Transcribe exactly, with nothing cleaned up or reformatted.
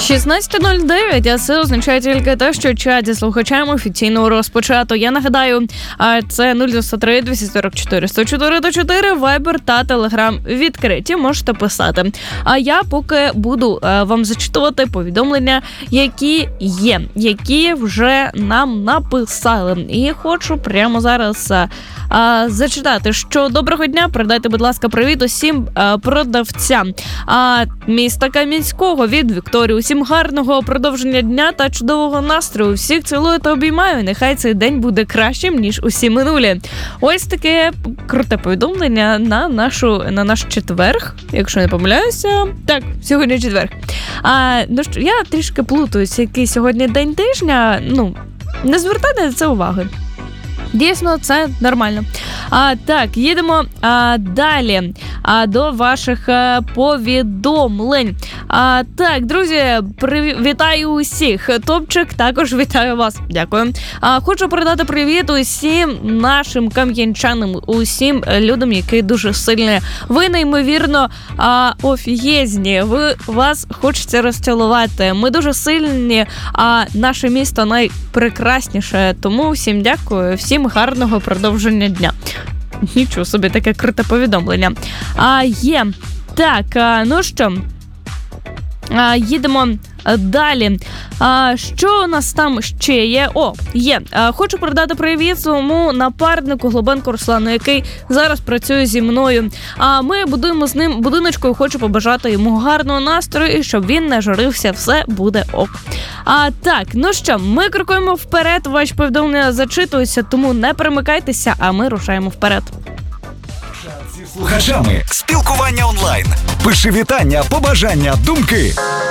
шістнадцята нуль дев'ять, а це означає тільки те, що чат зі слухачами офіційно розпочато. Я нагадаю, це нуль дев'ять три двісті сорок чотири сто чотири чотири, Viber та Telegram відкриті, можете писати. А я поки буду вам зачитувати повідомлення, які є, які вже нам написали. І хочу прямо зараз а, зачитати, що доброго дня, передайте, будь ласка, привіт усім а, продавцям а, міста Кам'янського від Вікторії. Усім гарного продовження дня та чудового настрою. Всіх цілую та обіймаю. Нехай цей день буде кращим, ніж усі минулі. Ось таке круте повідомлення на нашу на наш четверг, якщо не помиляюся. Так, сьогодні четверг. А, ну що, я трішки плутаюся, який сьогодні день тижня. Ну, не звертайте на це уваги. Дійсно, це нормально. А, так, їдемо а, далі а, до ваших а, повідомлень. А, так, друзі, прив... вітаю усіх. Топчик, також вітаю вас. Дякую. А, хочу передати привіт усім нашим кам'янчанам, усім людям, які дуже сильні. Ви, неймовірно, а, офігезні. Ви, вас хочеться розцілувати. Ми дуже сильні, а наше місто найпрекрасніше. Тому всім дякую, всім гарного продовження дня. Нічого собі, таке круте повідомлення. А, є. Так, а, ну що, а, їдемо далі. А, що у нас там ще є? О, є. А, хочу передати привіт своєму напарнику Глобенко Руслану, який зараз працює зі мною. А ми будуємо з ним будиночку і хочу побажати йому гарного настрою і щоб він не журився. Все буде ок. А, так, ну що, ми крокуємо вперед, ваші повідомлення зачитуються, тому не перемикайтеся, а ми рушаємо вперед. Зі слухачами спілкування онлайн. Пиши вітання, побажання, думки.